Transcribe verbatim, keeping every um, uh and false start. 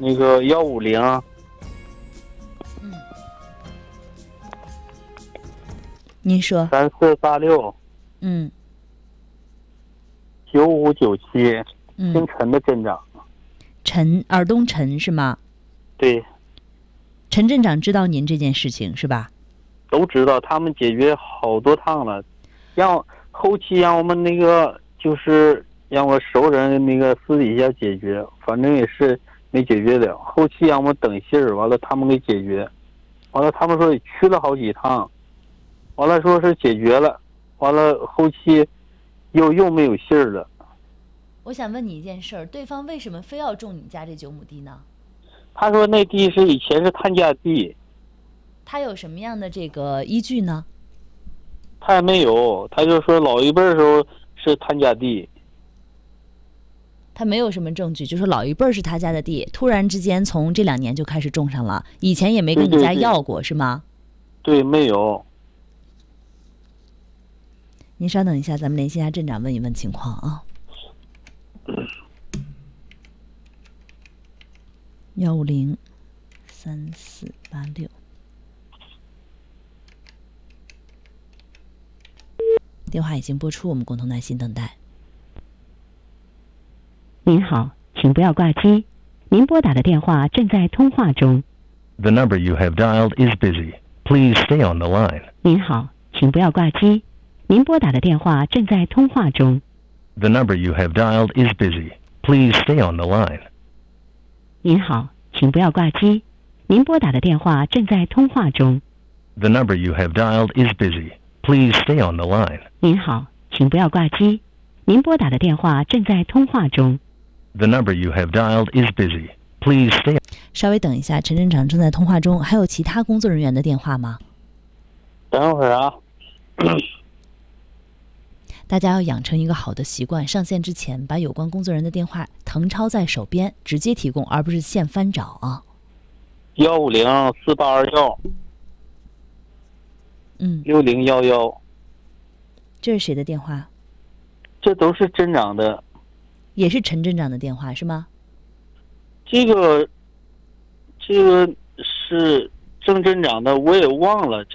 那个幺五零， 嗯，您说。 三四八六， 嗯九五九七，姓嗯， 陈的镇长。 陈尔东陈是吗？ 对， 陈镇长知道您这件事情是吧？ 都知道，他们解决好多趟了，让后期让我们那个就是让我熟人那个私底下解决，反正也是没解决了。后期让我们等信儿，完了他们给解决，完了他们说去了好几趟，完了说是解决了，完了后期又又没有信儿了。 我想问你一件事儿，对方为什么非要种你家这九亩地呢？ 他说那地是以前是他家地， 他有什么样的这个依据呢？ 他也没有，他就说老一辈儿时候是他家地。 他没有什么证据，就说老一辈儿是他家的地，突然之间从这两年就开始种上了，以前也没跟你家要过，是吗？ 对，没有。 您稍等一下，咱们联系一下镇长问一问情况啊。幺五零三四八六，电话已经拨出，我们共同耐心等待。 您好，请不要挂机，您拨打的电话正在通话中。 The number you have dialed is busy. Please stay on the line. 您好，请不要挂机，您拨打的电话正在通话中。 The number you have dialed is busy. Please stay on the line. 您好，请不要挂机，您拨打的电话正在通话中。 The number you have dialed is busy. Please stay on the line. 您好，请不要挂机，您拨打的电话正在通话中。 The number you have dialed is busy. Please stay. 稍微等一下，陈镇长正在通话中，还有其他工作人员的电话吗？ 等会儿啊。 大家要养成一个好的习惯，上线之前把有关工作人员的电话誊抄在手边，直接提供，而不是现翻找啊。 幺五零四八二幺， 嗯， 六零幺幺， 这是谁的电话？ 这都是镇长的。 也是陈镇长的电话是吗？ 这个，这个是郑镇长的，我也忘了。